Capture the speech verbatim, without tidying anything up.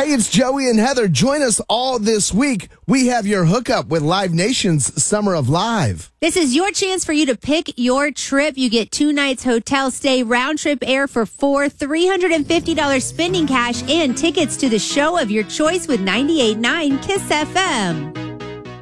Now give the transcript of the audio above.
Hey, it's Joey and Heather. Join us all this week. We have your hookup with Live Nation's Summer of Live. This is your chance for you to pick your trip. You get two nights hotel stay, round trip air for four, three hundred fifty dollars spending cash, and tickets to the show of your choice with ninety-eight point nine Kiss F M.